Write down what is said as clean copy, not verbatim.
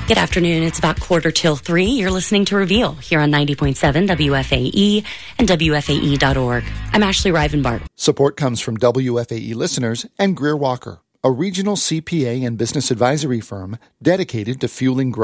Good afternoon. It's about 2:45. You're listening to Reveal here on 90.7 WFAE and WFAE.org. I'm Ashley Rivenbark. Support comes from WFAE listeners and Greer Walker, a regional CPA and business advisory firm dedicated to fueling growth.